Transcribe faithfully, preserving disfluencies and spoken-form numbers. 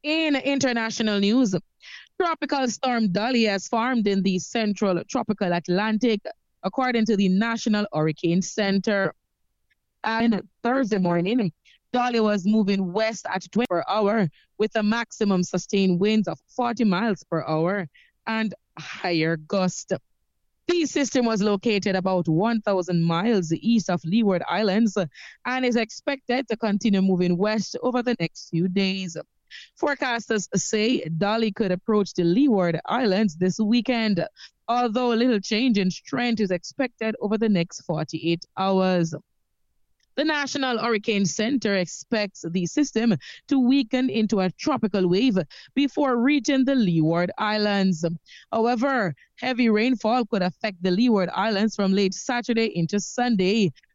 In international news, Tropical storm Dolly has formed in the central tropical Atlantic, according to the National Hurricane Center. And Thursday morning, Dolly was moving west at twenty per hour with a maximum sustained winds of forty miles per hour and higher gust. The system was located about one thousand miles east of Leeward Islands and is expected to continue moving west over the next few days. Forecasters say Dolly could approach the Leeward Islands this weekend, although a little change in strength is expected over the next forty-eight hours. The National Hurricane Center expects the system to weaken into a tropical wave before reaching the Leeward Islands. However, heavy rainfall could affect the Leeward Islands from late Saturday into Sunday,